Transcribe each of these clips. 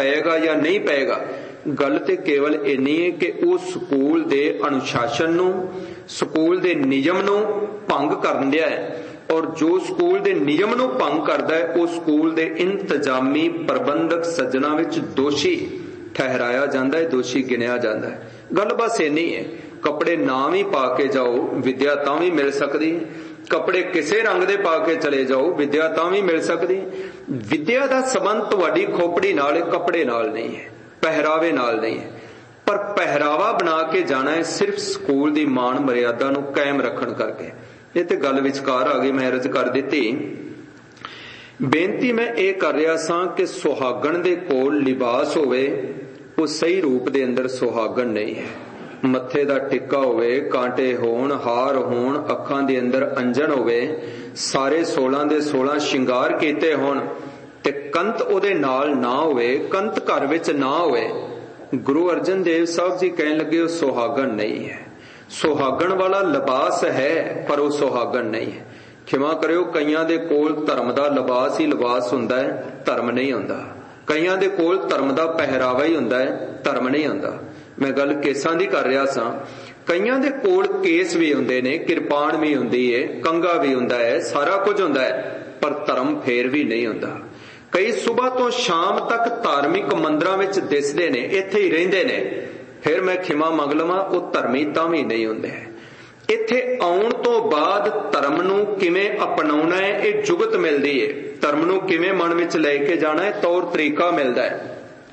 ਪਏਗਾ ਜਾਂ ਨਹੀਂ ਪਏਗਾ। ਗੱਲ ਤੇ ਕੇਵਲ ਇੰਨੀ ਹੈ ਕਿ ਉਹ ਸਕੂਲ ਦੇ ਅਨੁਸ਼ਾਸਨ ਨੂੰ, ਸਕੂਲ ਦੇ ਨਿਯਮ ਨੂੰ ਭੰਗ ਕਰਨ ਦਿਆ ਹੈ, ਔਰ ਜੋ ਸਕੂਲ ਦੇ ਨਿਯਮ ਨੂੰ ਭੰਗ ਕਰਦਾ ਹੈ ਉਹ ਸਕੂਲ ਦੇ ਇੰਤਜ਼ਾਮੀ ਪ੍ਰਬੰਧਕ ਸੱਜਣਾ ਵਿੱਚ ਦੋਸ਼ੀ ਠਹਿਰਾਇਆ ਜਾਂਦਾ ਹੈ, ਦੋਸ਼ੀ ਗਿਣਿਆ ਜਾਂਦਾ ਹੈ। ਗੱਲ ਬਸ ਇੰਨੀ ਹੈ। ਕੱਪੜੇ ਨਾ ਵੀ ਪਾ ਕੇ ਜਾਓ, ਵਿਦਿਆ ਤਾਂ ਵੀ ਮਿਲ ਸਕਦੀ ਹੈ। ਕੱਪੜੇ ਕਿਸੇ ਰੰਗ ਦੇ ਪਾ ਕੇ ਚਲੇ ਜਾਓ, ਵਿਦਿਆ ਤਾਂ ਵੀ ਮਿਲ ਸਕਦੀ ਹੈ। ਵਿਦਿਆ ਦਾ ਸੰਬੰਧ ਤੁਹਾਡੀ ਖੋਪੜੀ ਨਾਲ ਹੈ, ਕੱਪੜੇ ਨਾਲ ਨਹੀਂ ਹੈ, ਪਹਿਰਾਵੇ ਨਾਲ ਨਹੀਂ ਹੈ। ਪਰ ਪਹਿਰਾਵਾ ਬਣਾ ਕੇ ਜਾਣਾ ਹੈ ਸਿਰਫ ਸਕੂਲ ਦੀ ਮਾਣ ਮਰਿਆਦਾ ਨੂੰ ਕਾਇਮ ਰੱਖਣ ਕਰਕੇ। ਇਹ ਤੇ ਗੱਲ ਵਿਚਕਾਰ ਆ ਗਈ, ਮੈਂ ਅਰਜ਼ ਕਰ ਦਿੱਤੀ। ਬੇਨਤੀ ਮੈਂ ਇਹ ਕਰ ਰਿਹਾ ਸਾਂ ਕਿ ਸੁਹਾਗਣ ਦੇ ਕੋਲ ਲਿਬਾਸ ਹੋਵੇ, ਉਹ ਸਹੀ ਰੂਪ ਦੇ ਅੰਦਰ ਸੁਹਾਗਣ ਨਹੀਂ ਹੈ। ਮੱਥੇ ਦਾ ਟਿੱਕਾ ਹੋਵੇ, ਕਾਂਟੇ ਹੋਣ, ਹਾਰ ਹੋਣ, ਅੱਖਾਂ ਦੇ ਅੰਦਰ ਅੰਜਨ ਹੋਵੇ, ਸਾਰੇ 16 ਦੇ 16 ਸ਼ਿੰਗਾਰ ਕੀਤੇ ਹੋਣ ਤੇ ਕੰਤ ਉਹਦੇ ਨਾਲ ਨਾ ਹੋਵੇ, ਕੰਤ ਘਰ ਵਿੱਚ ਨਾ ਹੋਵੇ, ਗੁਰੂ ਅਰਜਨ ਦੇਵ ਸਾਹਿਬ ਜੀ ਕਹਿਣ ਲੱਗੇ ਉਹ ਸੁਹਾਗਣ ਨਹੀਂ ਹੈ। ਸੁਹਾਗਣ ਵਾਲਾ ਲਿਬਾਸ ਹੈ ਪਰ ਉਹ ਸੁਹਾਗਣ ਨਹੀਂ ਹੈ। ਖਿਮਾ ਕਰਿਓ, ਕਈਆਂ ਦੇ ਕੋਲ ਧਰਮ ਦਾ ਲਿਬਾਸ ਹੀ ਲਿਬਾਸ ਹੁੰਦਾ ਹੈ, ਧਰਮ ਨਹੀਂ ਹੁੰਦਾ। ਕਈਆਂ ਦੇ ਕੋਲ ਧਰਮ ਦਾ ਪਹਿਰਾਵਾ ਹੀ ਹੁੰਦਾ ਹੈ, ਧਰਮ ਨਹੀਂ ਹੁੰਦਾ। ਮੈਂ ਗੱਲ ਕੇਸਾਂ ਦੀ ਕਰ ਰਿਹਾ ਸਾਂ। ਕਈਆਂ ਦੇ ਕੋਲ ਕੇਸ ਵੀ ਹੁੰਦੇ ਨੇ, ਕਿਰਪਾਨ ਵੀ ਹੁੰਦੀ ਹੈ, ਕੰਗਾ ਵੀ ਹੁੰਦਾ ਹੈ, ਸਾਰਾ ਕੁਝ ਹੁੰਦਾ ਹੈ, ਪਰ ਧਰਮ ਫੇਰ ਵੀ ਨਹੀਂ ਹੁੰਦਾ। ਕਈ ਸੁਬਾਹ ਤੋਂ ਸ਼ਾਮ ਤੱਕ ਧਾਰਮਿਕ ਮੰਦਰਾਂ ਵਿੱਚ ਦਿਸਦੇ ਨੇ, ਇੱਥੇ ਹੀ ਰਹਿੰਦੇ ਨੇ, ਫਿਰ ਮੈਂ ਖਿਮਾ ਮੰਗ ਲਵਾਂ ਉਹ ਧਰਮੀ ਤਾਂ ਵੀ ਨਹੀਂ ਹੁੰਦੇ। ਇੱਥੇ ਆਉਣ ਤੋਂ ਬਾਅਦ ਧਰਮ ਨੂੰ ਕਿਵੇਂ ਅਪਣਾਉਣਾ ਹੈ ਇਹ ਜੁਗਤ ਮਿਲਦੀ ਹੈ। ਧਰਮ ਨੂੰ ਕਿਵੇਂ ਮਨ ਵਿੱਚ ਲੈ ਕੇ ਜਾਣਾ ਹੈ ਤੌਰ ਤਰੀਕਾ ਮਿਲਦਾ ਹੈ।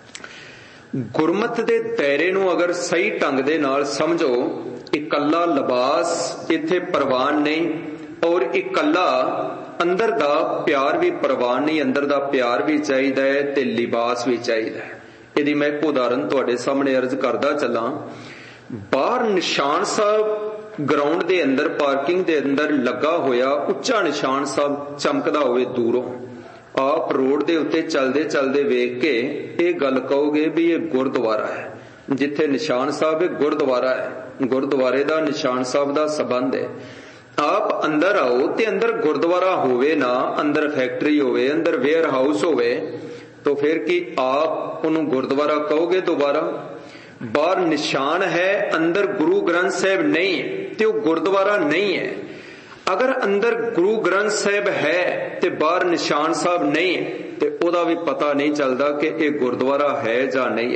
ਗੁਰਮਤ ਦੇ ਦਾਇਰੇ ਨੂੰ ਅਗਰ ਸਹੀ ਢੰਗ ਦੇ ਨਾਲ ਸਮਝੋ, ਇਕੱਲਾ ਲਿਬਾਸ ਇੱਥੇ ਪ੍ਰਵਾਨ ਨਹੀਂ, ਔਰ ਇਕੱਲਾ ਅੰਦਰ ਦਾ ਪਿਆਰ ਵੀ ਪ੍ਰਵਾਨ ਨਹੀਂ। ਅੰਦਰ ਦਾ ਪਿਆਰ ਵੀ ਚਾਹੀਦਾ ਹੈ ਤੇ ਲਿਬਾਸ ਵੀ ਚਾਹੀਦਾ ਹੈ। ਇਹਦੀ ਮੈਂ ਇੱਕ ਉਦਾਹਰਨ ਤੁਹਾਡੇ ਸਾਹਮਣੇ ਅਰਜ਼ ਕਰਦਾ ਚੱਲਾਂ। ਬਾਹਰ ਨਿਸ਼ਾਨ ਸਾਹਿਬ ਗਰਾਊਂਡ ਦੇ ਅੰਦਰ, ਪਾਰਕਿੰਗ ਦੇ ਅੰਦਰ ਲੱਗਾ ਹੋਇਆ ਉੱਚਾ ਨਿਸ਼ਾਨ ਸਾਹਿਬ ਚਮਕਦਾ ਹੋਵੇ ਦੂਰੋਂ, ਆਪ ਰੋਡ ਦੇ ਉੱਤੇ ਚੱਲਦੇ ਚੱਲਦੇ ਵੇਖ ਕੇ ਇਹ ਗੱਲ ਕਹੋਗੇ ਵੀ ਇਹ ਗੁਰਦੁਆਰਾ ਹੈ। ਜਿੱਥੇ ਨਿਸ਼ਾਨ ਸਾਹਿਬ ਹੈ ਗੁਰਦੁਆਰਾ ਹੈ, ਗੁਰਦੁਆਰੇ ਦਾ ਨਿਸ਼ਾਨ ਸਾਹਿਬ ਦਾ ਸੰਬੰਧ ਹੈ। ਆਪ ਅੰਦਰ ਆਓ ਤੇ ਅੰਦਰ ਗੁਰਦੁਆਰਾ ਹੋਵੇ ਨਾ, ਅੰਦਰ ਫੈਕਟਰੀ ਹੋਵੇ, ਅੰਦਰ ਵੇਅਰ ਹਾਊਸ ਹੋਵੇ, तो फिर कि आप उन्होंने गुरुद्वारा कहोगे दोबारा? बाहर निशान है, अंदर गुरु ग्रंथ साहिब नहीं तो गुरुद्वारा नहीं है। अगर अंदर गुरु ग्रंथ साहिब है तो बाहर निशान साहब नहीं तो ओदा भी पता नहीं चलता कि यह गुरुद्वारा है या नहीं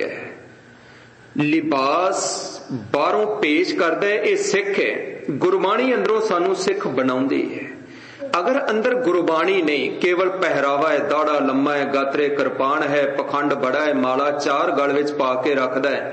है। लिबास बाहरों पेश करता है, यह सिख है। गुरबाणी अंदरों सानू सिख बनाउंदी है। अगर अंदर गुरबाणी नहीं, केवल पहरावा है, दाड़ा लम्मा है, गात्रे कृपान है, पखंड बड़ा है, माला चार गल विच पा के रखदा है,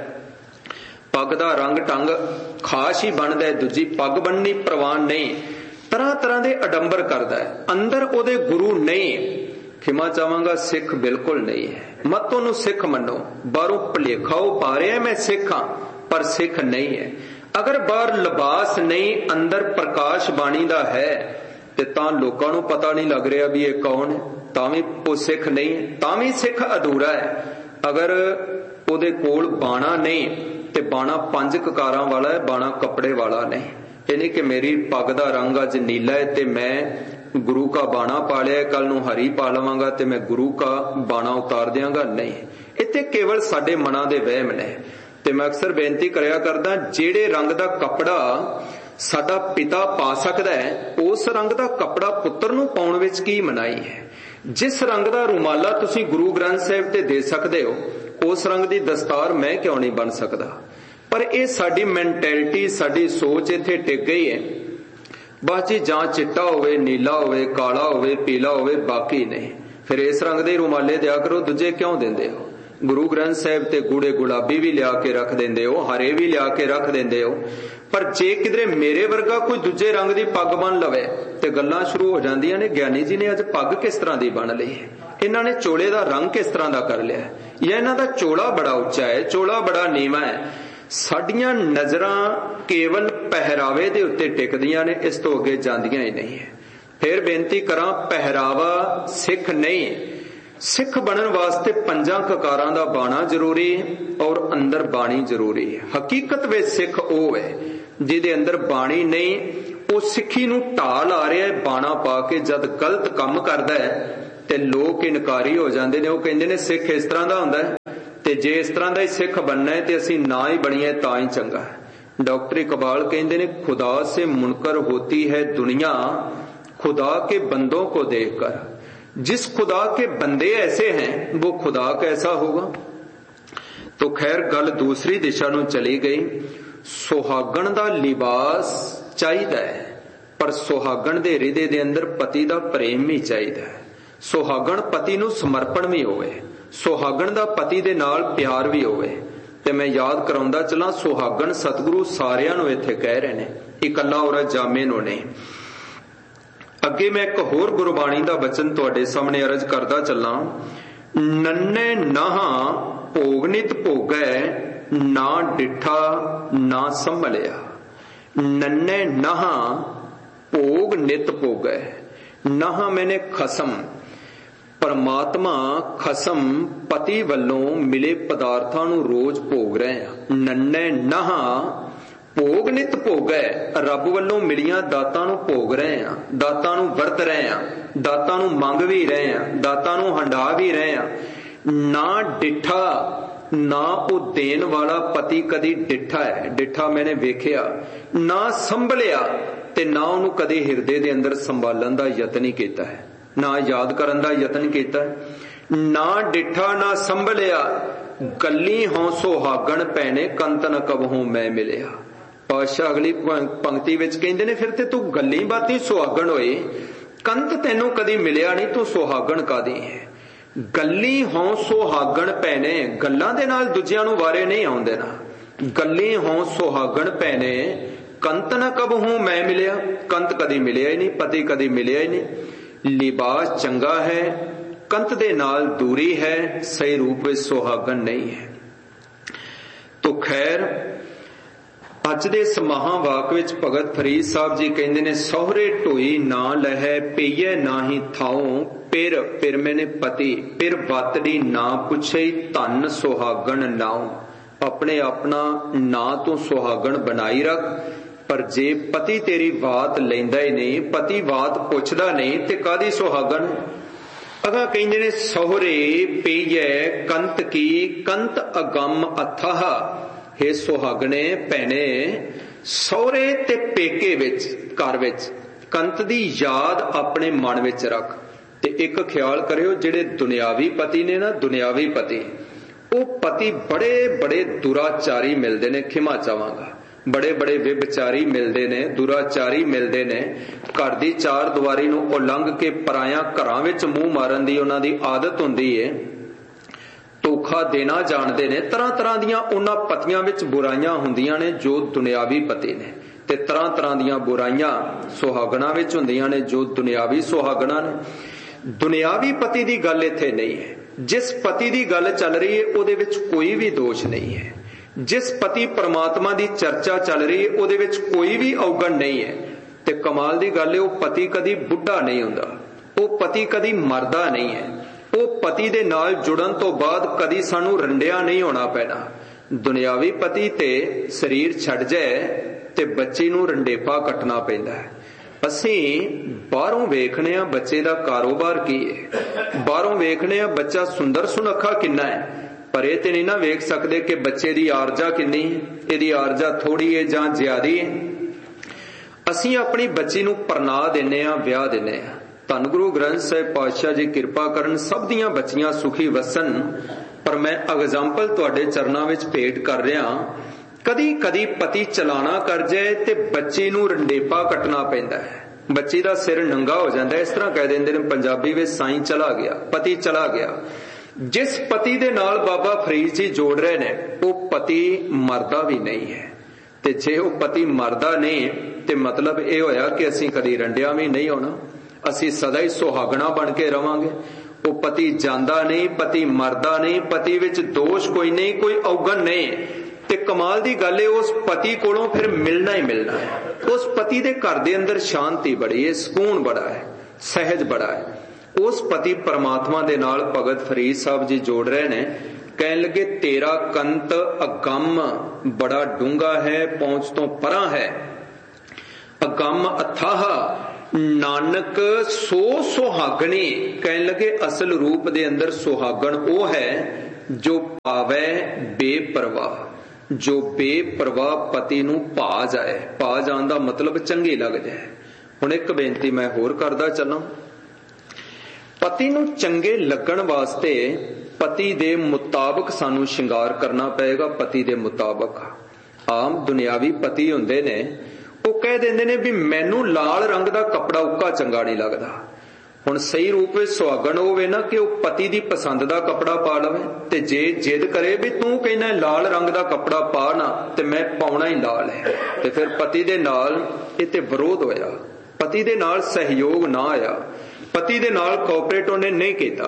पग दा रंग टंग खास ही बनदा है, दूजी पग बननी प्रवान नहीं, तरह तरह दे अडंबर करदा है, अंदर ओदे गुरु नहीं। खिमा चाहांगा सिख बिल्कुल नहीं है। मत ओनू सिख मनो, बाहरों भुलेखा पा रहा है मैं सिख हाँ, पर सिख नहीं है। अगर बाहर लिबास नहीं, अंदर प्रकाश बाणी दा है तो लोगों को पता नहीं लग रहा भी ये कौन है, तावी वो सिख नहीं है, तावी सिख अधूरा है। अगर उहदे कोल बाणा नहीं तो बाणा पंज ककारां वाला है, बाणा कपड़े वाला नहीं। ये नहीं कि मेरी पग दा रंग अज नीला है तो मैं गुरु का बाणा पा लिया, कल नूं हरी पा लवांगा तो मैं गुरु का बाणा उतार दियांगा, नहीं। इत्थे केवल साडे मनां दे वहम ने। ते मैं अक्सर बेनती करया करदा, जेड़े रंग दा कपड़ा साडा पिता पा सकदा है, उस रंग दा कपड़ा पुत्र नूं पाउण विच की मनाई है। जिस रंग दा रुमाला तुसीं गुरु ग्रंथ साहिब ते दे सकदे हो, उस रंग दी दस्तार मैं क्यों नहीं बन सकदा? पर यह साडी मैंटैलिटी, साडी सोच इत्थे टिक गई है। बस जी जां चिट्टा होवे, नीला होवे, काला होवे, पीला होवे, बाकी नहीं। फिर इस रंग दे रुमाले दिया करो, दूजे क्यों देंदे हो? गुरु ग्रंथ साहिब ते गूढ़े गुलाबी भी लिया के रख देंदे हो, हरे भी लिया के रख देंदे हो। पर जे किधरे मेरे वर्गा कोई दूजे रंग दी पग बन लवे ते गल्लां शुरू हो जांदियां ने, ज्ञानी जी ने अज पग किस तरह दी बन लई है, इन्हां ने चोले दा रंग किस तरह दा कर लिया, या इन्हां दा चोला बड़ा उच्चा है, चोला बड़ा नीवा है। साडियां नजरां केवल पहरावे दे उत्ते टिकदियां ने, इस तो अगे जांदियां ही नहीं है। फिर बेनती करां, पहरावा सिख नहीं, सिख बनन वास्ते पंजां ककारां दा बाणा जरूरी है और अंदर बाणी जरूरी है। हकीकत विच सिख ओह है जिहदे अंदर बाणी नहीं, वो सिखी नूं ढाल आ रहा है बाणा पा के। जद गलत काम करदा है ते लोग इनकारी हो जांदे ने, वो कहंदे ने सिख इस तरह दा हुंदा है, ਤੇ ਜੇ ਇਸ ਤਰ੍ਹਾਂ ਦਾ ਹੀ ਸਿੱਖ बनना है तो असी ना ही बनीए तां ही चंगा है। डॉक्टर इकबाल कहते ने खुदा से मुनकर होती है दुनिया खुदा के बंदों को देखकर, जिस खुदा के बंदे ऐसे हैं वो खुदा कैसा होगा। तो खैर गल दूसरी दिशा नूं चली गई। सुहागण दा लिबास चाहिदा है पर सुहागण दे हृदय दे अंदर पति दा प्रेम भी चाहिदा है। सुहागण पति नूं समर्पण भी होवे, सुहागण दा पति दे नाल प्यार भी होवे। ते मैं याद कराउंदा चला सुहागण सतगुरु सारियां नूं इत्थे कह रहे ने, इकल्ला औरत जामे नूं नहीं। अगे मैं एक होर गुरबाणी दा वचन तुहाडे सामने अर्ज करदा चला। नन्ने नाहा भोग नित भोगै ना डिठा ना संभलिया। नन्ने नाहा भोग नित भोगै। नाहा मैंने खसम, परमात्मा खसम पति वालों मिले पदार्थां नूं रोज भोग रहे हैं। नन्ने नाहा भोग नित भोगै, रब वालों मिलियां दातां नूं भोग रहे हैं, दातां नूं वरत रहे हैं, दातां नूं मंग भी रहे हैं, दातां नूं हंडा भी रहे हैं। ना डिठा ना वो देन वाला पति कदी डिठा है, डिठा मैंने वेखिया, ना संभलिया ते ना उन्होंने कदी हिरदे दे अंदर संभालन दा यतन ही कीता है, ना याद करन दा यतन कीता है। ना डिठा ना संभलिया गली हों सुहागण पैने कंत न कबहू मैं मिलिया। पातशाह अगली पंक्ति विच कहंदे ने फिर ते तू गल्ली बाती सुहागण होए, कंत तैनू कदी मिलिया नहीं, तू सुहागण कादी है। गल्ली हों सुहागण पैने, गल्लां दे नाल दूजियां नूं वारे नहीं आउण देना। गल्ली हों सुहागण पैने कंत न कबहू मैं मिलिया, कंत कदी मिलिया ही नहीं, पति कदी मिलिया ही नहीं। लिबास चंगा है कंत दे नाल दूरी है, सही रूप विच सुहागण नहीं है। तो खैर अज दे इस महावाक विच भगत फरीद साहब जी कहंदे ने सोहरे ढोई ना लहै पेइए ना ही थाओ, पिर मैंने पति पिर वातड़ी ना पुछे धन सुहागण नाओ। अपने अपना ना तो सुहागण बनाई रख, पर जे पति तेरी बात लैंदा ही नहीं, पति बात पुछदा नहीं ते कादी सुहागण। अगा कहंदे ने सोहरे पेइए कंत की कंत अगम अथाह। हे सुहागणे भैणे सौरे ते पेके विच घर विच कंत दी याद अपने मन विच रख। ते एक ख्याल करियो जिहड़े दुनियावी पति ने ना, दुनियावी पति वो पति बड़े बड़े दुराचारी मिलदे ने, खिमा चावांगा बड़े बड़े व्यभिचारी मिलदे ने, दुराचारी मिलदे ने। घर दी चार दीवारी नूं उलंघ के पराया घरां विच मूंह मारन दी उन्हां दी आदत हुंदी है। धोखा देना जानते ने, तरह तरह दियां उन्हां पतियां विच बुराइयां हुंदियां ने जो दुनियावी पति ने, ते तरह तरह दियां बुराइयां सुहागणां विच हुंदियां ने जो दुनियावी सुहागणां ने। दुनियावी पति दी गल इत्थे नहीं है। जिस पति दी गल चल रही है उहदे विच कोई भी दोष नहीं है। जिस पति परमात्मा दी चर्चा चल रही है उहदे विच कोई भी अवगण नहीं है। ते कमाल दी गल है, वो पति कदी बुढ़ा नहीं हुंदा, वो पति कदी मरदा नहीं है। वो पति दे नाल जुड़न तो बाद कदी सानू रंडिया नहीं होना पैना। दुनियावी पति ते शरीर छड़ जाए ते बच्चे नू रंडेपा कटना पैंदा है। असीं बाहरों वेखने आ बच्चे दा कारोबार की है, बाहरों वेखने आ बच्चा सुंदर सुनखा किन्ना है, पर ये ते नहीं ना वेख सकते कि बच्चे दी आरजा किन्नी है, इहदी आरजा थोड़ी है जां ज्यादा है। असीं अपनी बच्ची नू परना दिन्ने आ, ब्याह दिन्ने आ। धन गुरु ग्रंथ साहिब पातशाह जी कृपा करन सब दियां बच्चियां सुखी वसन, पर मैं एग्जाम्पल तुहाडे चरनां विच भेट कर रहा। कदी कदी पति चलाना कर जाए ते बच्ची नू रंडेपा कटना पैंदा है, बच्ची दा सिर नंगा हो जाता है। इस तरह कह देंदे ने पंजाबी विच साईं चला गया, पति चला गया। जिस पति दे नाल बाबा फरीद जी जोड़ रहे ने वो पति मरदा भी नहीं है। ते जे वो पति मरदा नहीं ते मतलब ये होया कि असीं कदी रंडिया भी नहीं होना, असी सदा ही सुहागणा बन के रवांगे। वो पति जांदा नहीं, पति मरदा नहीं, पति विच दोष कोई नहीं, कोई अवगण नहीं। ते कमाल दी गल है उस पति कोलों फिर मिलना ही मिलना है। उस पति दे घर दे अंदर शांति बड़ी है, सुकून बड़ा है, सहज बड़ा है। उस पति परमात्मा दे नाल भगत फरीद साहब जी जोड़ रहे ने, कहन लगे तेरा कंत अगम बड़ा डूंगा है, पहुंच तो परा है। अगम अथाह नानक सो सुहागणी, कहन लगे असल रूप दे अंदर सुहागण वो है जो पावै बेपरवाह, जो बेपरवाह पति नूं भा जाए। भा जाण दा मतलब चंगी लग जाए। हुण एक बेनती मैं होर करदा चलां, पति नूं चंगे लगण वास्ते पति दे मुताबक सानू शिंगार करना पएगा। पति दे मुताबक आम दुनियावी पति हुंदे ने, वो कह देंदे ने भी मैनू लाल रंग दा कपड़ा उक्का चंगा नहीं लगदा। हुण सही रूप विच सुहागण होवे ना कि वह पति दी पसंद दा कपड़ा पा लवे, ते जे जिद करे भी तू कहना लाल रंग दा कपड़ा पा ना ते मैं पाउणा ही लाल है, ते फिर पति दे नाल इह ते विरोध होया, पति दे नाल सहयोग ना आया, पति दे नाल कोऑपरेट उहने नहीं कीता।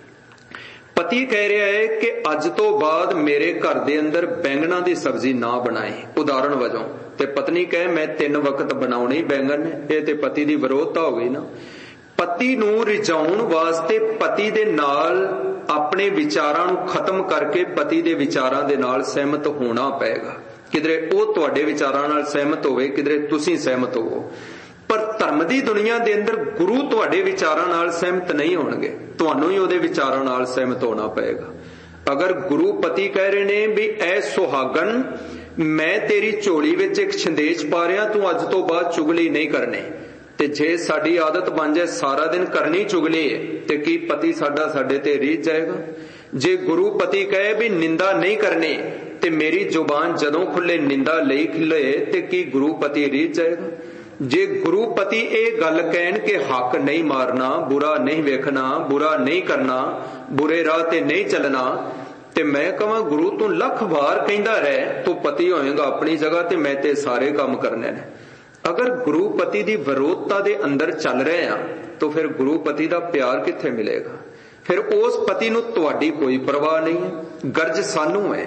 पति कह रहा है कि अज तो बाद मेरे घर दे अंदर बैंगणा दी सब्जी ना बनाए, उदाहरण वजों, ते पत्नी कहे मैं 3 वक्त बनाउणे ही बैंगन ने, ये ते पति दी विरोधता हो गई ना। पति नूं रिझाउण वास्ते पति दे नाल अपने विचारां नूं खत्म करके पति दे विचारां दे नाल सहमत होना पएगा। किधरे ओह तुहाडे विचारां नाल सहमत होवे, किधरे तुसीं सहमत होवो। पर धर्म दी दुनिया दे अंदर गुरु तुहाडे विचारां नाल सहमत नहीं होणगे, तुहानूं ही उहदे विचारां नाल सहमत होना पएगा। अगर गुरु पति कह रहे ने भी ऐ सुहागन मैं तेरी झोली विच एक संदेश पा रहा, तू अज तो बाद चुगली नहीं करनी, ते जे साडी आदत बन जाए सारा दिन करनी चुगली है ते की पति साडा साडे ते रीझ जाएगा। जे गुरु पति कहे भी निंदा नहीं करनी ते मेरी जुबान जदों खुले निंदा लई खिले ते की गुरु पति रीझ जाएगा। जे गुरु पति ये गल कहन के हक नहीं मारना, बुरा नहीं वेखना, बुरा नहीं करना, बुरे राह ते नहीं चलना, ते मैं कहां गुरु तू लख बार कहंदा रहे, तू पति होएगा अपनी जगह ते मैं ते सारे काम करने ने। अगर गुरु पति दी विरोधता दे अंदर चल रहे हैं तो फिर गुरु पति दा प्यार कित्थे मिलेगा? फिर उस पति नूं तुहाडी कोई परवाह नहीं है, गर्ज सानू है।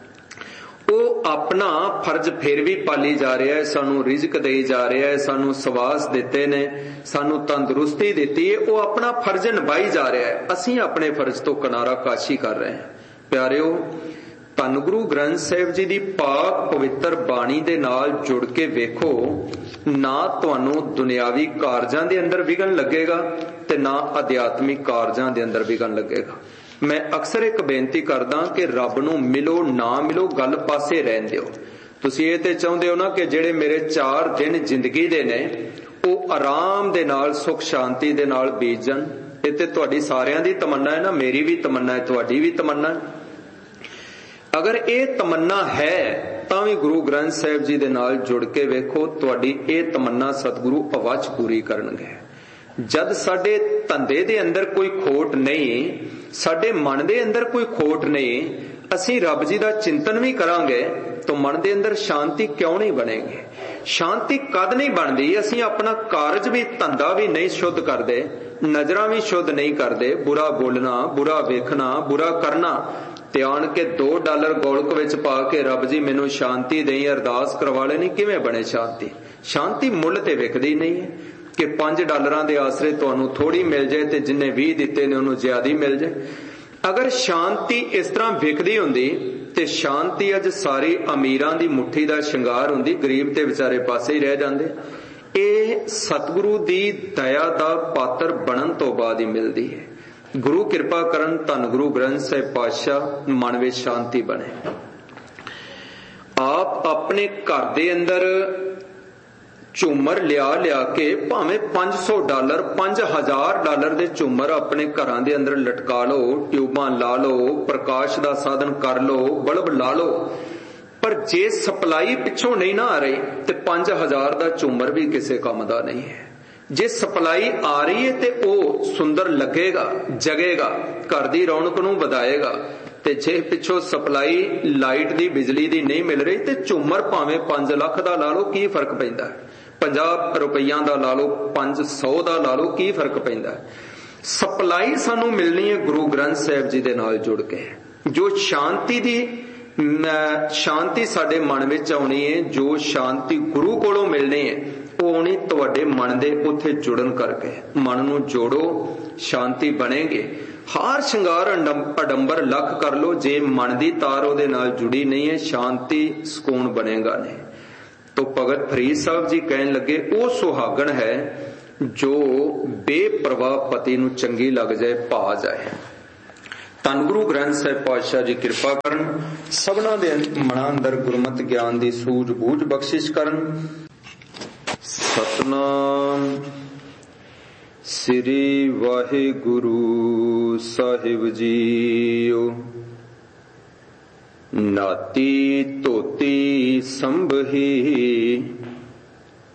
ਉਹ अपना फर्ज फिर भी पाली जा रहा है, सानू रिजक दे जा रहा है, सानू सवास दिते ने, सानू तंदुरुस्ती दी है, वो अपना फर्ज निभाई जा रहा है। असीं अपने फर्ज तो किनारा काशी कर रहे हैं। प्यारिओ, धन गुरु ग्रंथ साहिब जी दी पाक पवित्र बाणी दे नाल जुड़ के वेखो, ना तुहानू दुनियावी कारजां दे अंदर विघन लगेगा ते ना अध्यात्मिक कारजां दे अंदर विघन लगेगा। मैं अक्सर एक बेनती करदा कि रब नूं मिलो ना मिलो गल पासे रहन दिओ। तुसीं इह ते चाहुंदे हो ना कि ਜਿਹੜੇ ਮੇਰੇ 4 दिन जिंदगी दे ने ਉਹ आराम दे नाल सुख शांति दे नाल बीत जाण। ਇਹ ਤੇ ਤੁਹਾਡੀ ਸਾਰਿਆਂ ਦੀ ਤਮੰਨਾ ਹੈ ਨਾ, ਮੇਰੀ ਵੀ ਤਮੰਨਾ ਹੈ, ਤੁਹਾਡੀ ਵੀ ਤਮੰਨਾ ਹੈ। अगर ਇਹ ਤਮੰਨਾ ਹੈ ਤਾਂ ਵੀ ਗੁਰੂ ਗ੍ਰੰਥ ਸਾਹਿਬ ਜੀ ਦੇ ਨਾਲ ਜੁੜ ਕੇ ਵੇਖੋ, ਤੁਹਾਡੀ ਇਹ ਤਮੰਨਾ ਸਤਿਗੁਰੂ ਅਵੱਚ ਪੂਰੀ ਕਰਨਗੇ। जद साडे धंधे दे अंदर कोई खोट नहीं, साडे मन दे अंदर कोई खोट नहीं, असीं रब जी दा चिंतन भी करांगे तो मन दे अंदर शांति क्यों नहीं बनेगी? शांति कद नहीं बनदी? असीं अपना कारज भी धंधा भी नहीं शुद्ध करदे, नजरां भी शुद्ध नहीं करदे, बुरा बोलना, बुरा वेखना, बुरा करना, ते आण के $2 गोलक विच पा के रब जी मैनूं शांति देई अरदास करवा लेनी, किवें बने शांति? शांति मुल ते विकदी नहीं है कि $5 दे आसरे तुहानूं थोड़ी मिल जाए ते जिन्ने 20 दिते ने उहनूं ज्यादा मिल जाए। अगर शांति इस तरह विकदी हुंदी ते शांति अज सारी अमीरां दी मुट्ठी दा शिंगार हुंदी, गरीब ते विचारे पासे ही रह जांदे। ਇਹ सतगुरु दी दया दा पात्र बनन तो बाद ही मिलदी है। गुरु किरपा करन, धन गुरु ग्रंथ साहिब पातशाह मन विच शांति बने। आप अपने घर दे अंदर झूमर लिया के भावें $500 $5000 दे झूमर अपने घरां दे अंदर लटका लो, ट्यूबां ला लो, प्रकाश दा साधन कर लो, बल्ब ला लो, पर जे सप्लाई पिछों नहीं ना आ रही ते 5000 दा झूमर भी किसी काम दा नहीं है। जे सप्लाई आ रही है ते ओ सुंदर लगेगा, जगेगा, घर दी रौनक नूं वधाएगा, ते जे पिछों सप्लाई लाइट दी बिजली दी नहीं मिल रही ते झूमर भावें 5 लाख दा ला लो, की फर्क पैंदा है? 50 रुपइयां दा ला लो, 500 दा ला लो, की फर्क पैंदा है? सप्लाई सानू मिलनी है गुरु ग्रंथ साहिब जी दे नाल जुड़ के। जो शांति दी शांति साडे मन विच आउणी है, जो शांति गुरु कोलों मिलनी है, वो आउणी तुहाडे मन दे उत्थे जुड़न करके। मन नूं जोड़ो, शांति बनेगी। हार श्रृंगार अडंबर लख कर लो, जे मन दी तार उहदे नाल जुड़ी नहीं है, शांति सुकून बनेगा नहीं। तो भगत फरीद साहब जी कहन लगे, वो सुहागण है जो बेपरवाह पति नूं चंगी लग जाए, भा जाए। ਧੰਨ ਗੁਰੂ ਗ੍ਰੰਥ ਸਾਹਿਬ ਪਾਤਸ਼ਾਹ ਜੀ ਕਿਰਪਾ ਕਰਨ, ਸਭਨਾਂ ਦੇ ਮਨਾਂ ਅੰਦਰ ਗੁਰਮਤਿ ਗਿਆਨ ਦੀ ਸੂਝ ਬੂਝ ਬਖਸ਼ਿਸ਼ ਕਰਨ। ਸਤਨਾਮ ਸ੍ਰੀ ਵਾਹਿਗੁਰੂ ਸਾਹਿਬ ਜੀਓ। ਨਾਤੀ ਧੋਤੀ ਸੰਭਹੀ